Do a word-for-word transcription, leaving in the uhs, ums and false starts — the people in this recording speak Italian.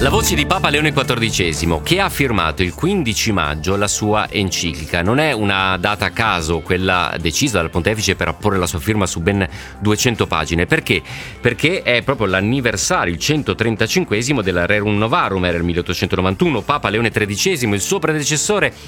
La voce di Papa Leone quattordicesimo, che ha firmato il quindici maggio la sua enciclica. Non è una data a caso quella decisa dal pontefice per apporre la sua firma su ben duecento pagine. Perché? Perché è proprio l'anniversario, il centotrentacinquesimo della Rerum Novarum. Era il milleottocentonovantuno. Papa Leone tredicesimo, il suo predecessore,